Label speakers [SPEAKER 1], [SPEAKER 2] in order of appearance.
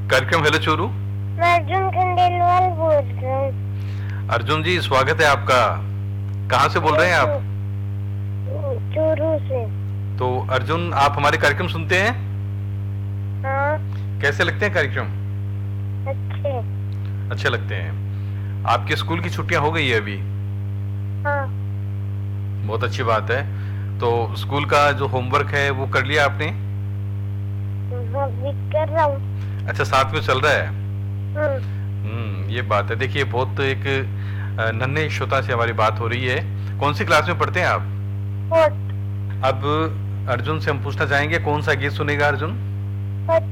[SPEAKER 1] कार्यक्रम हेलो चोरू।
[SPEAKER 2] मैं अर्जुन खंडेलवाल बोल रहा हूँ।
[SPEAKER 1] अर्जुन जी स्वागत है आपका। कहाँ से बोल रहे हैं आप?
[SPEAKER 2] चूरू से।
[SPEAKER 1] तो अर्जुन आप हमारे कार्यक्रम सुनते हैं?
[SPEAKER 2] हाँ।
[SPEAKER 1] कैसे लगते हैं कार्यक्रम?
[SPEAKER 2] अच्छे।
[SPEAKER 1] अच्छे लगते हैं। आपके स्कूल की छुट्टियां हो गई है अभी?
[SPEAKER 2] हाँ।
[SPEAKER 1] बहुत अच्छी बात है। तो स्कूल का जो होमवर्क है वो कर लिया आपने?
[SPEAKER 2] अभी कर रहा हूँ।
[SPEAKER 1] अच्छा साथ में चल रहा है।
[SPEAKER 2] हम्म।
[SPEAKER 1] ये बात है। देखिए बहुत एक नन्हे श्रोता से हमारी बात हो रही है। कौन सी क्लास में पढ़ते हैं आप?
[SPEAKER 2] फोर्थ।
[SPEAKER 1] अब अर्जुन से हम पूछना चाहेंगे कौन सा गीत सुनेगा अर्जुन?